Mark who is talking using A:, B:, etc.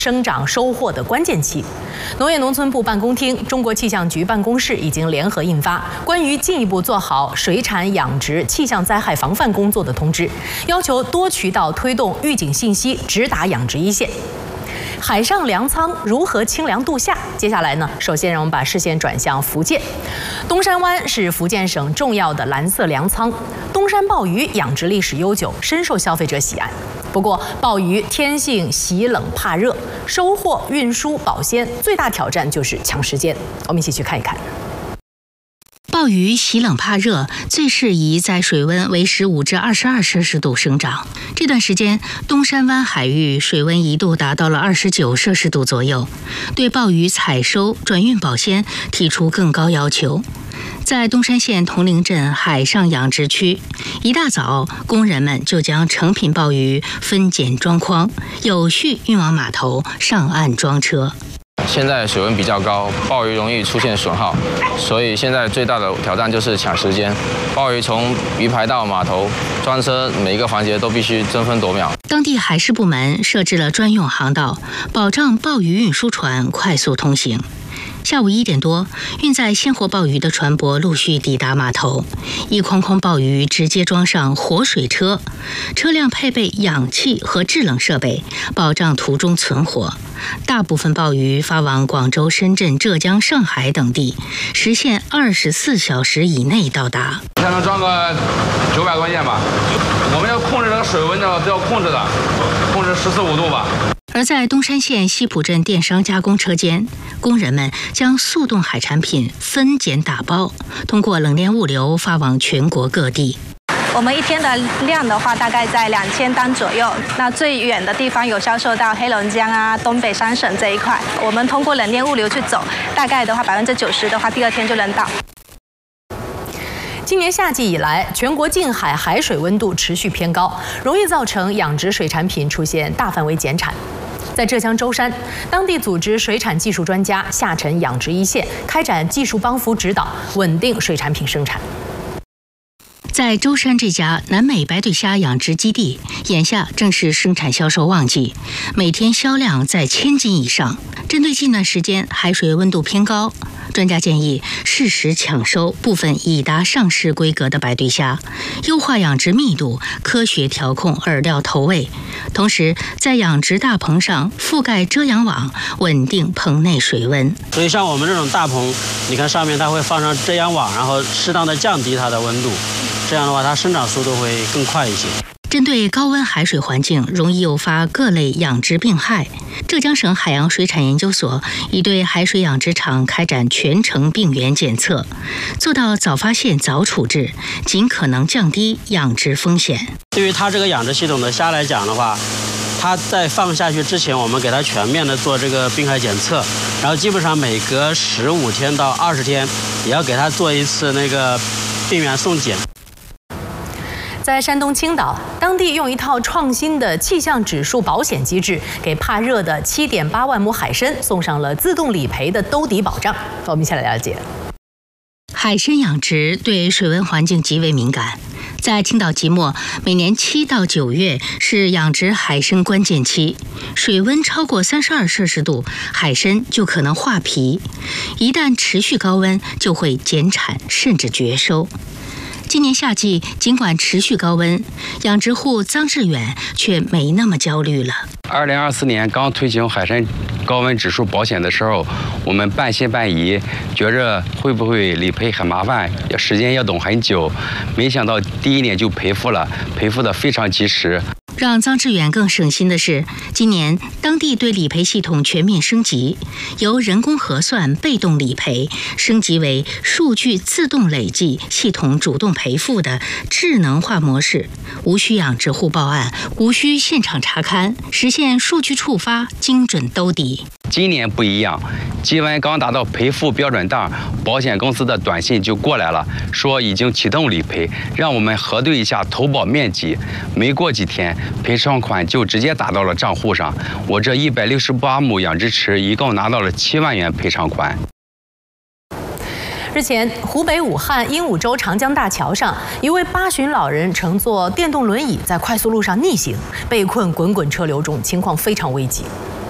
A: 生长收获的关键期，农业农村部办公厅、中国气象局办公室已经联合印发《关于进一步做好水产养殖气象灾害防范工作的通知》，要求多渠道推动预警信息直达养殖一线。海上粮仓如何清凉度夏？接下来呢，首先让我们把视线转向福建，东山湾是福建省重要的蓝色粮仓，东山鲍鱼养殖历史悠久，深受消费者喜爱。不过，鲍鱼天性喜冷怕热，收获、运输、保鲜最大挑战就是抢时间。我们一起去看一看。
B: 鲍鱼喜冷怕热，最适宜在水温为15至22摄氏度生长。这段时间，东山湾海域水温一度达到了29摄氏度左右，对鲍鱼采收、转运、保鲜提出更高要求。在东山县铜陵镇海上养殖区，一大早，工人们就将成品鲍鱼分拣装筐，有序运往码头上岸装车。
C: 现在水温比较高，鲍鱼容易出现损耗，所以现在最大的挑战就是抢时间。鲍鱼从鱼排到码头装车，每一个环节都必须争分夺秒。
B: 当地海事部门设置了专用航道，保障鲍鱼运输船快速通行。下午1点多，运载鲜活鲍鱼的船舶陆续抵达码头，一筐筐鲍鱼直接装上活水车，车辆配备氧气和制冷设备，保障途中存活。大部分鲍鱼发往广州、深圳、浙江、上海等地，实现24小时以内到达。
C: 才能装个900多件吧。我们要控制这个水温呢，都要控制的，控制14、15度吧。
B: 而在东山县西浦镇电商加工车间，工人们将速冻海产品分拣打包，通过冷链物流发往全国各地。
D: 我们一天的量的话，大概在2000单左右。那最远的地方有销售到黑龙江啊、东北3省这一块。我们通过冷链物流去走，大概的话90%的话，第2天就能到。
A: 今年夏季以来，全国近海海水温度持续偏高，容易造成养殖水产品出现大范围减产。在浙江舟山，当地组织水产技术专家下沉养殖一线，开展技术帮扶指导，稳定水产品生产。
B: 在舟山这家南美白对虾养殖基地，眼下正是生产销售旺季，每天销量在1000斤以上。针对近段时间海水温度偏高，专家建议适时抢收部分已达上市规格的白对虾，优化养殖密度，科学调控饵料投喂，同时在养殖大棚上覆盖遮阳网，稳定棚内水温。
E: 所以像我们这种大棚，你看上面它会放上遮阳网，然后适当的降低它的温度，这样的话它生长速度会更快一些。
B: 针对高温海水环境容易诱发各类养殖病害，浙江省海洋水产研究所已对海水养殖场开展全程病原检测，做到早发现、早处置，尽可能降低养殖风险。
E: 对于它这个养殖系统的虾来讲的话，它在放下去之前，我们给它全面的做这个病害检测，然后基本上每隔15天到20天，也要给它做一次那个病原送检。
A: 在山东青岛，当地用一套创新的气象指数保险机制，给怕热的7.8万亩海参送上了自动理赔的兜底保障。我们一起来了解。
B: 海参养殖对水温环境极为敏感，在青岛即墨，每年7到9月是养殖海参关键期，水温超过32摄氏度，海参就可能化皮，一旦持续高温，就会减产甚至绝收。今年夏季尽管持续高温，养殖户臧志远却没那么焦虑了。
F: 2024年刚推行海参高温指数保险的时候，我们半信半疑，觉着会不会理赔很麻烦，时间要等很久。没想到第1年就赔付了，赔付的非常及时。
B: 让臧志远更省心的是，今年当地对理赔系统全面升级，由人工核算被动理赔升级为数据自动累计、系统主动赔付的智能化模式，无需养殖户报案，无需现场查勘，实现数据触发，精准兜底。
F: 今年不一样，基温刚达到赔付标准档，保险公司的短信就过来了，说已经启动理赔，让我们核对一下投保面积。没过几天，赔偿款就直接打到了账户上。我这168亩养殖池一共拿到了7万元赔偿款。
A: 日前，湖北武汉鹦鹉洲长江大桥上，一位8旬老人乘坐电动轮椅在快速路上逆行，被困滚滚车流中，情况非常危急。